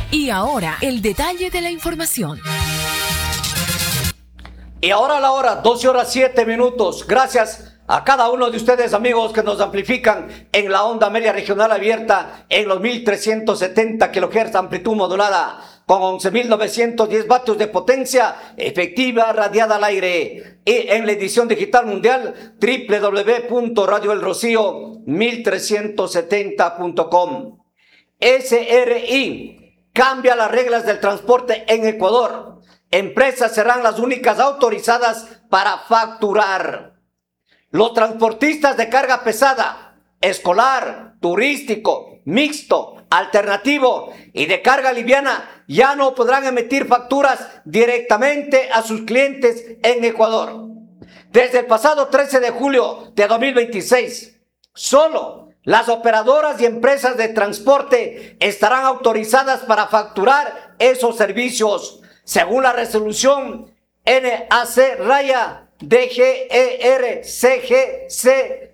Y ahora, el detalle de la información. Y ahora la hora, 12:07. Gracias a cada uno de ustedes, amigos, que nos amplifican en la onda media regional abierta en los 1370 kHz, amplitud modulada, con 11.910 vatios de potencia efectiva radiada al aire. Y en la edición digital mundial, www.radioelrocío1370.com. SRI cambia las reglas del transporte en Ecuador. Empresas serán las únicas autorizadas para facturar. Los transportistas de carga pesada, escolar, turístico, mixto, alternativo y de carga liviana ya no podrán emitir facturas directamente a sus clientes en Ecuador. Desde el pasado 13 de julio de 2026, solo las operadoras y empresas de transporte estarán autorizadas para facturar esos servicios, según la resolución NAC-DGER-CGC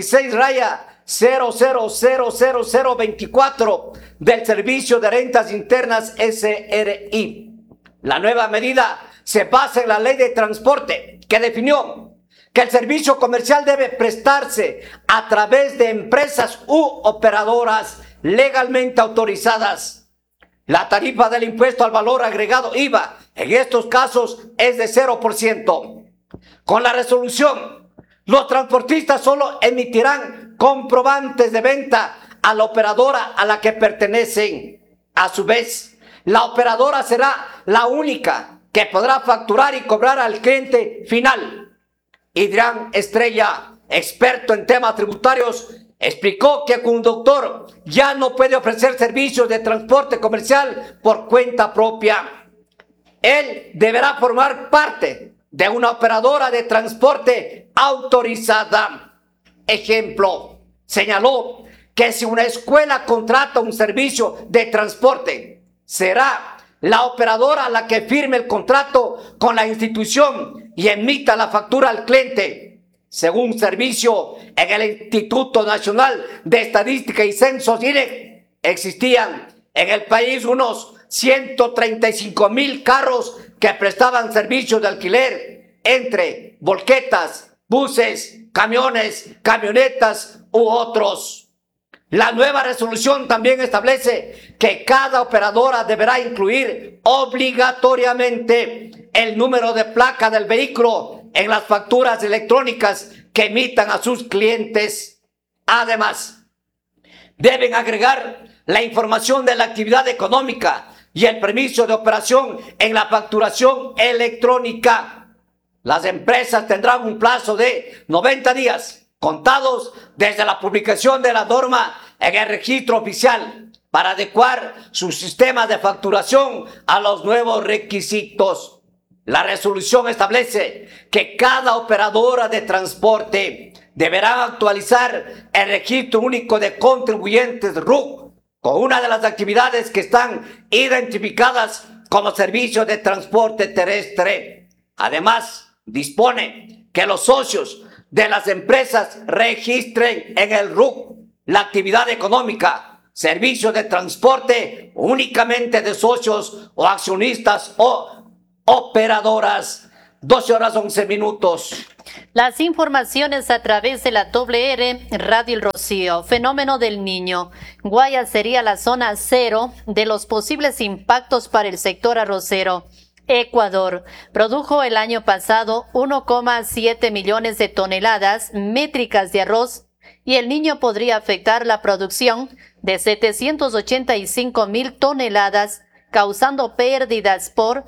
26-000024 del Servicio de Rentas Internas SRI. La nueva medida se basa en la Ley de Transporte, que definió que el servicio comercial debe prestarse a través de empresas u operadoras legalmente autorizadas. La tarifa del impuesto al valor agregado IVA en estos casos es de 0%. Con la resolución, los transportistas solo emitirán comprobantes de venta a la operadora a la que pertenecen. A su vez, la operadora será la única que podrá facturar y cobrar al cliente final. Idrián Estrella, experto en temas tributarios, explicó que el conductor ya no puede ofrecer servicios de transporte comercial por cuenta propia. Él deberá formar parte de una operadora de transporte autorizada. Ejemplo, señaló que si una escuela contrata un servicio de transporte, será la operadora la que firme el contrato con la institución y emita la factura al cliente. Según servicio en el Instituto Nacional de Estadística y Censos INEC, existían en el país unos 135,000 carros que prestaban servicios de alquiler entre volquetas, buses, camiones, camionetas u otros. La nueva resolución también establece que cada operadora deberá incluir obligatoriamente el número de placa del vehículo en las facturas electrónicas que emitan a sus clientes. Además, deben agregar la información de la actividad económica y el permiso de operación en la facturación electrónica. Las empresas tendrán un plazo de 90 días contados desde la publicación de la norma en el registro oficial para adecuar su sistema de facturación a los nuevos requisitos. La resolución establece que cada operadora de transporte deberá actualizar el registro único de contribuyentes RUC con una de las actividades que están identificadas como servicio de transporte terrestre. Además, dispone que los socios de las empresas registren en el RUC la actividad económica, servicios de transporte únicamente de socios o accionistas o operadoras. 12:11. Las informaciones a través de la WR Radio El Rocío. Fenómeno del Niño. Guayas sería la zona cero de los posibles impactos para el sector arrocero. Ecuador produjo el año pasado 1,7 millones de toneladas métricas de arroz y el Niño podría afectar la producción de 785,000 toneladas, causando pérdidas por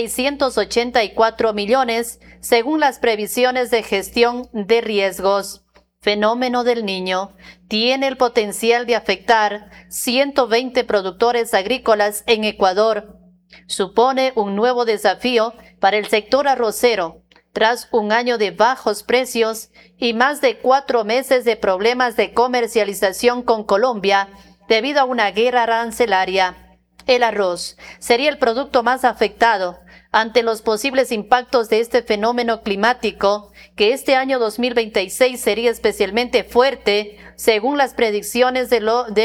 684 millones, según las previsiones de gestión de riesgos. Fenómeno del Niño tiene el potencial de afectar 120 productores agrícolas en Ecuador. Supone un nuevo desafío para el sector arrocero, tras un año de bajos precios y más de 4 meses de problemas de comercialización con Colombia debido a una guerra arancelaria. El arroz sería el producto más afectado ante los posibles impactos de este fenómeno climático, que este año 2026 sería especialmente fuerte, según las predicciones del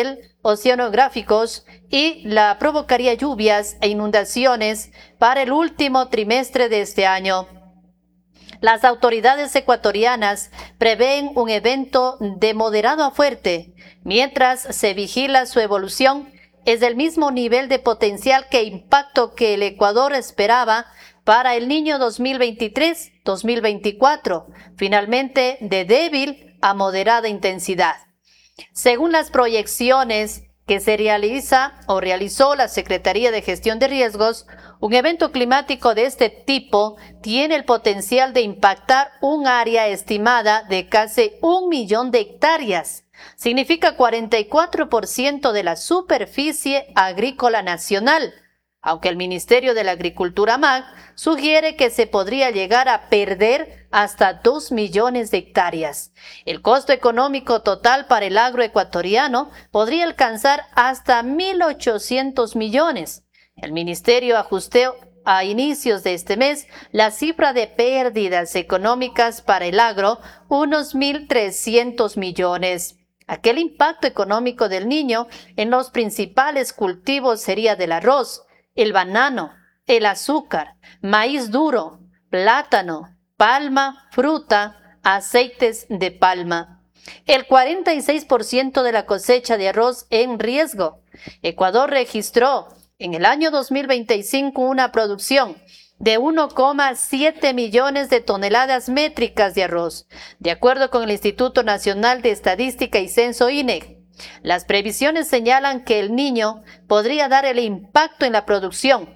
oceanográficos y la provocaría lluvias e inundaciones para el último trimestre de este año. Las autoridades ecuatorianas prevén un evento de moderado a fuerte, mientras se vigila su evolución. Es del mismo nivel de potencial que impacto que el Ecuador esperaba para el Niño 2023-2024, finalmente de débil a moderada intensidad. Según las proyecciones que se realizó la Secretaría de Gestión de Riesgos, un evento climático de este tipo tiene el potencial de impactar un área estimada de casi 1 millón de hectáreas. Significa 44% de la superficie agrícola nacional, aunque el Ministerio de la Agricultura MAG sugiere que se podría llegar a perder hasta 2 millones de hectáreas. El costo económico total para el agro ecuatoriano podría alcanzar hasta 1.800 millones. El Ministerio ajustó a inicios de este mes la cifra de pérdidas económicas para el agro, unos 1.300 millones. Aquel impacto económico del Niño en los principales cultivos sería del arroz, el banano, el azúcar, maíz duro, plátano, palma, fruta, aceites de palma. El 46% de la cosecha de arroz en riesgo. Ecuador registró en el año 2025 una producción de 1,7 millones de toneladas métricas de arroz, de acuerdo con el Instituto Nacional de Estadística y Censo INEC. Las previsiones señalan que el Niño podría dar el impacto en la producción,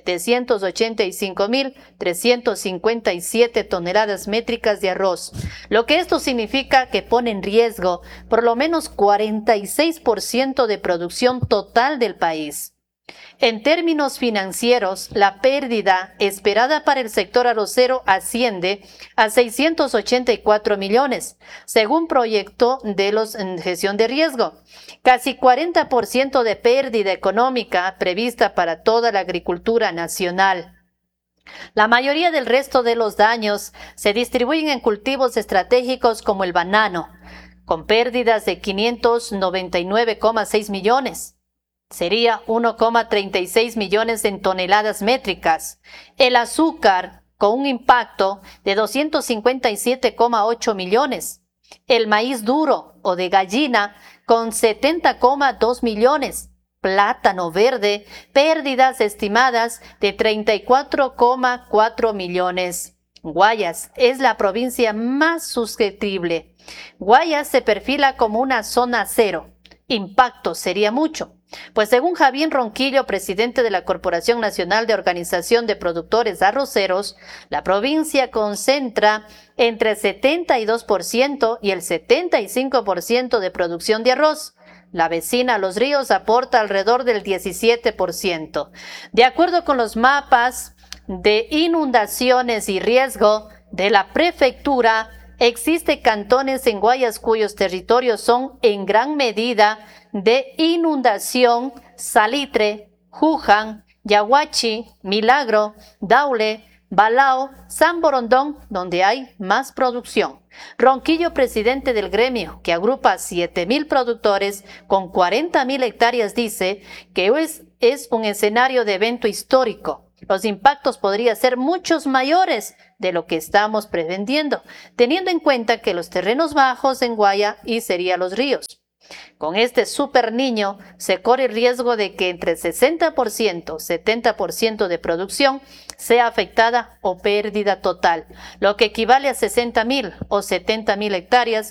785.357 toneladas métricas de arroz, lo que esto significa que pone en riesgo por lo menos 46% de producción total del país. En términos financieros, la pérdida esperada para el sector arrocero asciende a 684 millones, según proyecto de los en gestión de riesgo. Casi 40% de pérdida económica prevista para toda la agricultura nacional. La mayoría del resto de los daños se distribuyen en cultivos estratégicos como el banano, con pérdidas de 599,6 millones. Sería 1,36 millones en toneladas métricas. El azúcar, con un impacto de 257,8 millones. El maíz duro o de gallina, con 70,2 millones. Plátano verde, pérdidas estimadas de 34,4 millones. Guayas es la provincia más susceptible. Guayas se perfila como una zona cero. Impacto sería mucho. Pues según Javier Ronquillo, presidente de la Corporación Nacional de Organización de Productores Arroceros, la provincia concentra entre el 72% y el 75% de producción de arroz. La vecina Los Ríos aporta alrededor del 17%. De acuerdo con los mapas de inundaciones y riesgo de la prefectura, existen cantones en Guayas cuyos territorios son en gran medida de inundación: Salitre, Juján, Yaguachi, Milagro, Daule, Balao, San Borondón, donde hay más producción. Ronquillo, presidente del gremio, que agrupa a 7,000 productores con 40,000 hectáreas, dice que es un escenario de evento histórico. Los impactos podrían ser muchos mayores de lo que estamos prevendiendo, teniendo en cuenta que los terrenos bajos en Guaya y serían los ríos. Con este super niño se corre el riesgo de que entre 60% y 70% de producción sea afectada o pérdida total, lo que equivale a 60,000 o 70,000 hectáreas